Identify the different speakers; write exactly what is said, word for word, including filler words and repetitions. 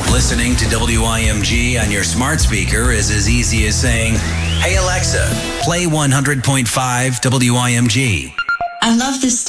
Speaker 1: Listening to W I M G on your smart speaker is as easy as saying, "Hey Alexa, play one hundred point five W I M G."
Speaker 2: I love this